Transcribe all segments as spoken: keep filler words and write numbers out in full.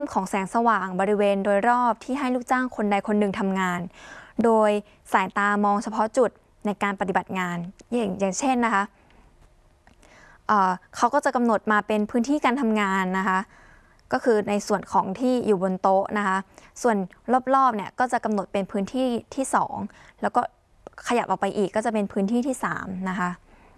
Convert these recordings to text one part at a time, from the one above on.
ของแสงสว่างบริเวณโดยรอบที่ให้ลูกจ้างคนใดคนหนึ่งทำงานโดยสายตามองเฉพาะจุดในการปฏิบัติงานอย่างอย่างเช่นนะคะเอ่อเขาก็จะกำหนดมาเป็นพื้นที่การทำงานนะคะก็คือในส่วนของที่อยู่บนโต๊ะนะคะส่วนรอบๆเนี่ยก็จะกำหนดเป็นพื้นที่ที่สองแล้วก็ขยับออกไปอีกก็จะเป็นพื้นที่ที่สามนะคะ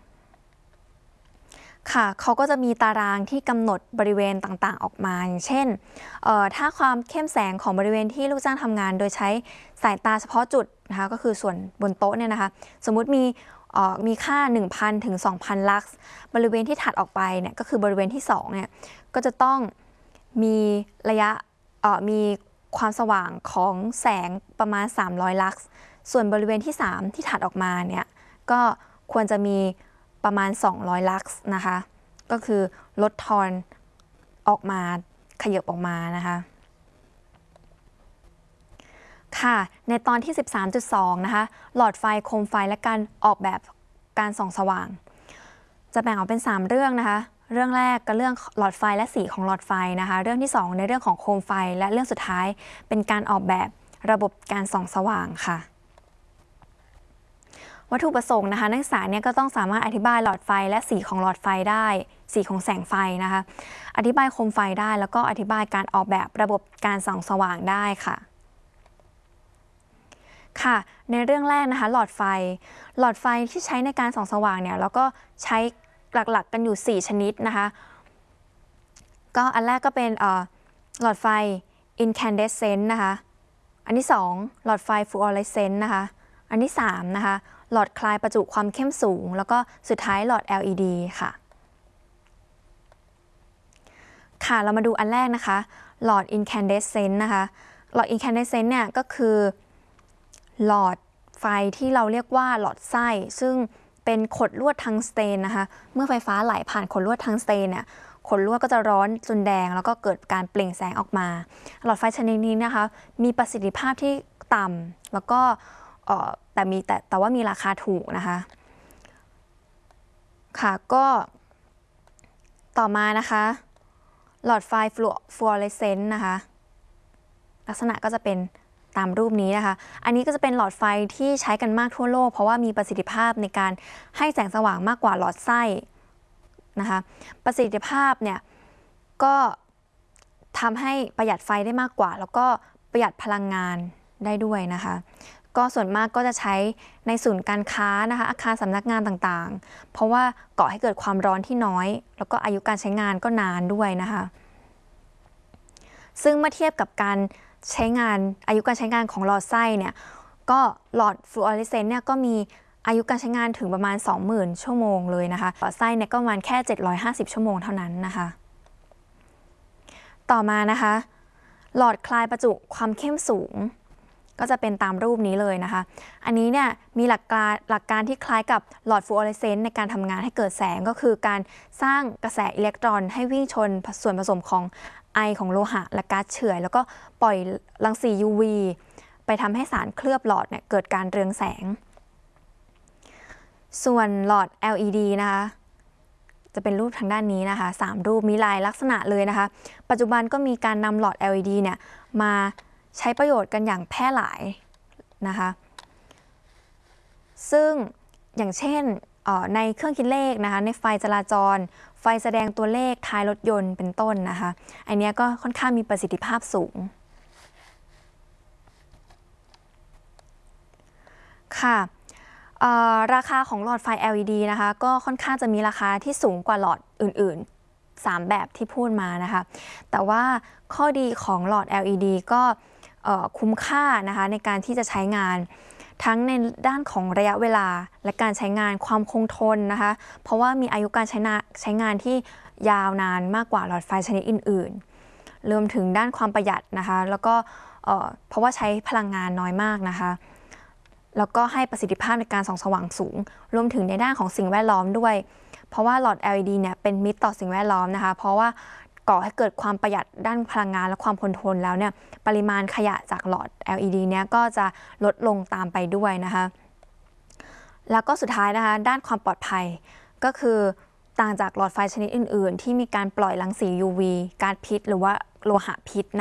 ค่ะเขาก็จะมีตารางที่กำหนดบริเวณต่างๆออกมาอย่างเช่นถ้าความเข้มแสงของบริเวณที่ลูกจ้างทำงานโดยใช้สายตาเฉพาะจุดนะคะก็คือส่วนบนโต๊ะเนี่ยนะคะสมมุติมีมีค่า หนึ่งพัน ถึง สองพัน ลักซ์บริเวณที่ถัดออกไปเนี่ยก็คือบริเวณที่สองเนี่ยก็จะต้องมีระยะมีความสว่างของแสงประมาณสามร้อยลักซ์ส่วนบริเวณที่สามที่ถัดออกมาเนี่ยก็ควรจะมีประมาณสองร้อยลักซ์นะคะก็คือลดทอนออกมาขยับออกมานะคะค่ะในตอนที่ สิบสามจุดสอง นะคะหลอดไฟโคมไฟและการออกแบบการส่องสว่างจะแบ่งออกเป็นสามเรื่องนะคะเรื่องแรกก็เรื่องหลอดไฟและสีของหลอดไฟนะคะเรื่องที่สองในเรื่องของโคมไฟและเรื่องสุดท้ายเป็นการออกแบบระบบการส่องสว่างค่ะวัตถุประสงค์นะคะนักศึกษาเนี่ยก็ต้องสามารถอธิบายหลอดไฟและสีของหลอดไฟได้สีของแสงไฟนะคะอธิบายโคมไฟได้แล้วก็อธิบายการออกแบบระบบการส่องสว่างได้ค่ะค่ะในเรื่องแรกนะคะหลอดไฟหลอดไฟที่ใช้ในการส่องสว่างเนี่ยแล้วก็ใช้หลักๆกันอยู่สี่ชนิดนะคะก็อันแรกก็เป็นหลอดไฟ incandescent นะคะอันที่สองหลอดไฟ fluorescent นะคะอันที่สามนะคะหลอดคลายประจุความเข้มสูงแล้วก็สุดท้ายหลอด แอล อี ดี ค่ะค่ะเรามาดูอันแรกนะคะหลอด incandescent นะคะหลอด incandescent เนี่ยก็คือหลอดไฟที่เราเรียกว่าหลอดไส้ซึ่งเป็นขดลวดทังสเตนนะคะเมื่อไฟฟ้าไหลผ่านขดลวดทังสเตนเนี่ยขดลวดก็จะร้อนจนแดงแล้วก็เกิดการเปล่งแสงออกมาหลอดไฟชนิดนี้นะคะมีประสิทธิภาพที่ต่ำแล้วก็แต่มีแต่แต่ว่ามีราคาถูกนะคะค่ะก็ต่อมานะคะหลอดไฟฟลูออเรสเซนต์นะคะลักษณะก็จะเป็นตามรูปนี้นะคะอันนี้ก็จะเป็นหลอดไฟที่ใช้กันมากทั่วโลกเพราะว่ามีประสิทธิภาพในการให้แสงสว่างมากกว่าหลอดไส้นะคะประสิทธิภาพเนี่ยก็ทำให้ประหยัดไฟได้มากกว่าแล้วก็ประหยัดพลังงานได้ด้วยนะคะก็ส่วนมากก็จะใช้ในศูนย์การค้านะคะอาคารสำนักงานต่างๆเพราะว่าก่อให้เกิดความร้อนที่น้อยแล้วก็อายุการใช้งานก็นานด้วยนะคะซึ่งเมื่อเทียบกับการใช้งานอายุการใช้งานของหลอดไส้เนี่ยก็หลอดฟลูออเรสเซนต์เนี่ยก็มีอายุการใช้งานถึงประมาณ สองหมื่น ชั่วโมงเลยนะคะหลอดไส้เนี่ยก็ประมาณแค่เจ็ดร้อยห้าสิบชั่วโมงเท่านั้นนะคะต่อมานะคะหลอดคลายประจุความเข้มสูงก็จะเป็นตามรูปนี้เลยนะคะอันนี้เนี่ยมีหลักการหลักการที่คล้ายกับหลอดฟลูออเรสเซนต์ในการทำงานให้เกิดแสงก็คือการสร้างกระแสอิเล็กตรอนให้วิ่งชนส่วนผสมของไอของโลหะและก๊าซเฉื่อยแล้วก็ปล่อยรังสี ยู วี ไปทำให้สารเคลือบหลอดเนี่ยเกิดการเรืองแสงส่วนหลอด แอล อี ดี นะคะจะเป็นรูปทางด้านนี้นะคะสามรูปมีลายลักษณะเลยนะคะปัจจุบันก็มีการนำหลอด แอล อี ดี เนี่ยมาใช้ประโยชน์กันอย่างแพร่หลายนะคะซึ่งอย่างเช่นในเครื่องคิดเลขนะคะในไฟจราจรไฟแสดงตัวเลขท้ายรถยนต์เป็นต้นนะคะอันนี้ก็ค่อนข้างมีประสิทธิภาพสูงค่ะราคาของหลอดไฟ แอล อี ดี นะคะก็ค่อนข้างจะมีราคาที่สูงกว่าหลอดอื่นๆสามแบบที่พูดมานะคะแต่ว่าข้อดีของหลอด แอล อี ดี ก็คุ้มค่านะคะในการที่จะใช้งานทั้งในด้านของระยะเวลาและการใช้งานความคงทนนะคะเพราะว่ามีอายุการใช้ใช้งานที่ยาวนานมากกว่าหลอดไฟชนิดอื่นๆรวมถึงด้านความประหยัดนะคะแล้วก็เพราะว่าใช้พลังงานน้อยมากนะคะแล้วก็ให้ประสิทธิภาพในการส่องสว่างสูงรวมถึงในด้านของสิ่งแวดล้อมด้วยเพราะว่าหลอด แอล อี ดี เนี่ยเป็นมิตรต่อสิ่งแวดล้อมนะคะเพราะว่าก่อให้เกิดความประหยัดด้านพลังงานและความคงทนแล้วเนี่ยปริมาณขยะจากหลอด แอล อี ดี เนี่ยก็จะลดลงตามไปด้วยนะคะแล้วก็สุดท้ายนะคะด้านความปลอดภัยก็คือต่างจากหลอดไฟชนิดอื่นๆที่มีการปล่อยรังสี ยู วี ก๊าซพิษหรือว่าโลหะพิษ